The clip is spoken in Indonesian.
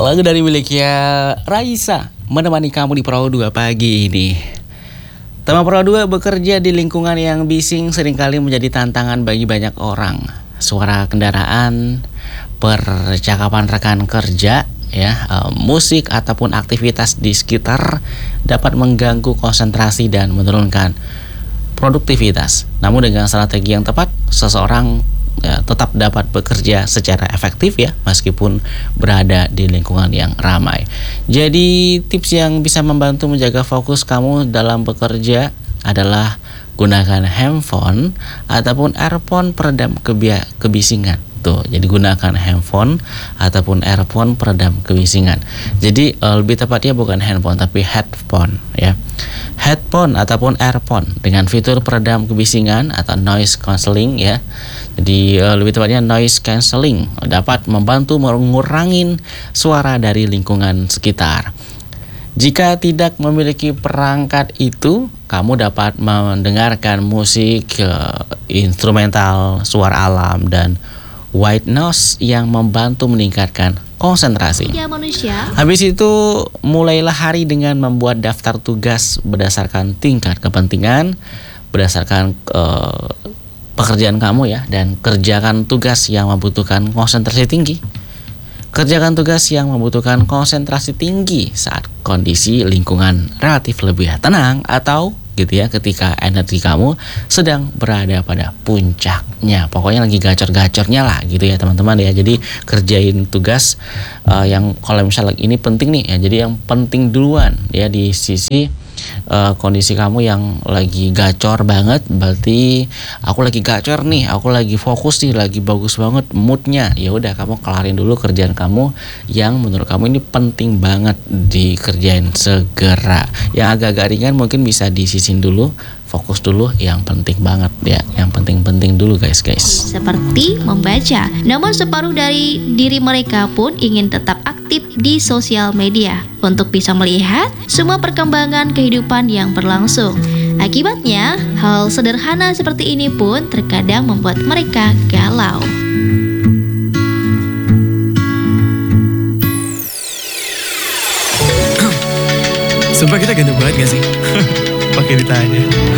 Lagu dari miliknya Raisa menemani kamu di Perahu 2 pagi ini. Tema Perahu 2 bekerja di lingkungan yang bising seringkali menjadi tantangan bagi banyak orang. Suara kendaraan, percakapan rekan kerja, musik ataupun aktivitas di sekitar dapat mengganggu konsentrasi dan menurunkan produktivitas. Namun dengan strategi yang tepat, seseorang tetap dapat bekerja secara efektif meskipun berada di lingkungan yang ramai. Jadi tips yang bisa membantu menjaga fokus kamu dalam bekerja adalah gunakan handphone ataupun earphone peredam kebisingan. Jadi gunakan handphone ataupun earphone peredam kebisingan. Jadi lebih tepatnya bukan handphone tapi headphone Headphone ataupun earphone dengan fitur peredam kebisingan atau noise cancelling Jadi lebih tepatnya noise cancelling dapat membantu mengurangi suara dari lingkungan sekitar. Jika tidak memiliki perangkat itu, kamu dapat mendengarkan musik instrumental, suara alam, dan white noise yang membantu meningkatkan konsentrasi. Habis itu, mulailah hari dengan membuat daftar tugas berdasarkan tingkat kepentingan, berdasarkan pekerjaan kamu dan kerjakan tugas yang membutuhkan konsentrasi tinggi. Kerjakan tugas yang membutuhkan konsentrasi tinggi saat kondisi lingkungan relatif lebih tenang atau ketika energi kamu sedang berada pada puncaknya. Pokoknya lagi gacor-gacornya lah teman-teman Jadi kerjain tugas yang kalau misalnya ini penting nih jadi yang penting duluan di sisi kondisi kamu yang lagi gacor banget. Berarti aku lagi gacor nih, aku lagi fokus nih, lagi bagus banget moodnya. Ya udah, kamu kelarin dulu kerjaan kamu yang menurut kamu ini penting banget dikerjain segera. Yang agak-agak ringan mungkin bisa disisin dulu, fokus dulu yang penting banget yang penting-penting dulu guys. Seperti membaca. Namun separuh dari diri mereka pun ingin tetap aktif di sosial media untuk bisa melihat semua perkembangan kehidupan yang berlangsung. Akibatnya, hal sederhana seperti ini pun terkadang membuat mereka galau. Sumpah kita ganteng banget gak sih? Pakai ditanya.